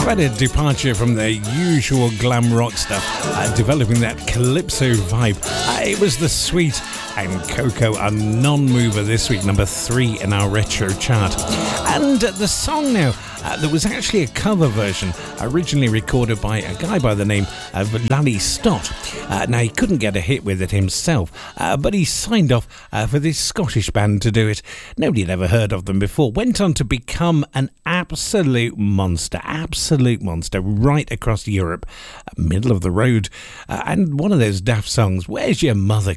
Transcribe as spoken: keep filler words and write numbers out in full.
Quite a departure from their usual glam rock stuff, uh, developing that calypso vibe. Uh, it was The Sweet and Coco, a non-mover this week, number three in our retro chart. And uh, the song now, uh, there was actually a cover version originally recorded by a guy by the name of Lally Stott. Uh, now, he couldn't get a hit with it himself, uh, but he signed off uh, for this Scottish band to do it. Nobody had ever heard of them before. Went on to become an absolute monster, absolute monster, right across Europe, middle of the road. Uh, and one of those daft songs, Where's Your Mother?